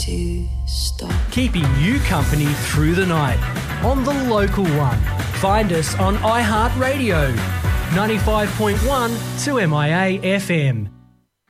to stop. Keeping you company through the night on the local one. Find us on iHeartRadio, 95.1 2MIA FM.